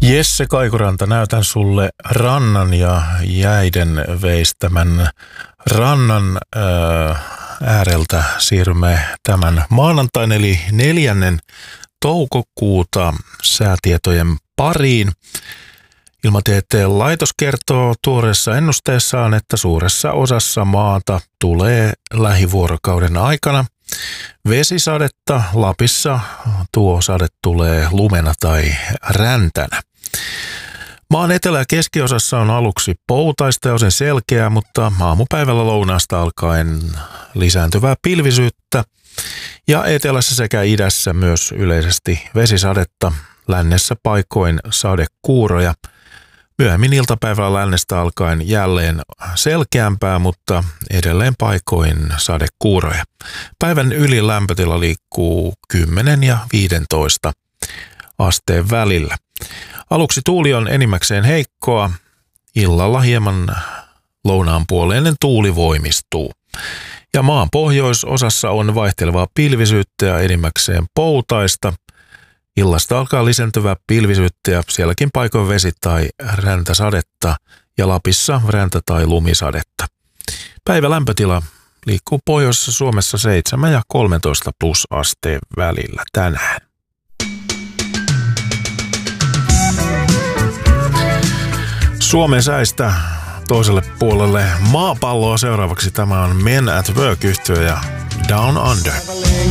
Jesse Kaikuranta, näytän sulle rannan ja jäiden veistämän rannan ääreltä. Siirrymme tämän maanantain eli 4. toukokuuta säätietojen pariin. Ilmatieteen laitos kertoo tuoreessa ennusteessaan, että suuressa osassa maata tulee lähivuorokauden aikana vesisadetta. Lapissa tuo sade tulee lumena tai räntänä. Maan etelä- ja keskiosassa on aluksi poutaista ja osin selkeää, mutta aamupäivällä lounaasta alkaen lisääntyvää pilvisyyttä ja etelässä sekä idässä myös yleisesti vesisadetta, lännessä paikoin sadekuuroja. Myöhemmin iltapäivällä lännestä alkaen jälleen selkeämpää, mutta edelleen paikoin sadekuuroja. Päivän ylin lämpötila liikkuu 10 ja 15 asteen välillä. Aluksi tuuli on enimmäkseen heikkoa, illalla hieman lounaanpuoleinen tuuli voimistuu. Ja maan pohjoisosassa on vaihtelevaa pilvisyyttä ja enimmäkseen poutaista. Illasta alkaa lisääntyvää pilvisyyttä ja sielläkin paikoin vesi- tai räntäsadetta ja Lapissa räntä- tai lumisadetta. Päivä lämpötila liikkuu pohjoisessa Suomessa 7 ja 13 plus asteen välillä tänään. Suomen säistä toiselle puolelle maapalloa seuraavaksi. Tämä on Men at Work -yhtye ja Down Under.